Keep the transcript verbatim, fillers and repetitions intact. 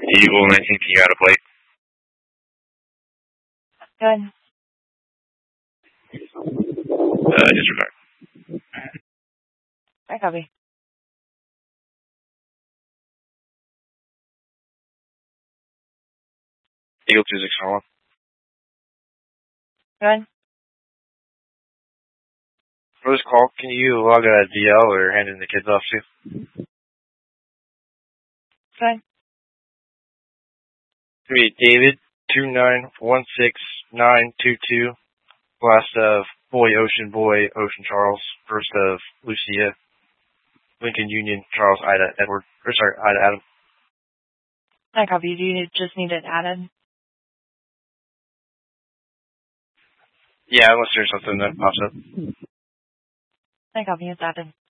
Eagle nineteen, you got a plate? Good. Uh, disregard. I copy. Eagle two six one. Good. For this call, can you log a D L or hand in the kids off to? Good. Three, David, two nine one six nine two two. Last of Boy Ocean Boy Ocean Charles. First of Lucia. Lincoln Union Charles Ida Edward. Or sorry, Ida Adam. I copy. Do you just need it added? Yeah, unless there's something that pops up. I copy. It's added.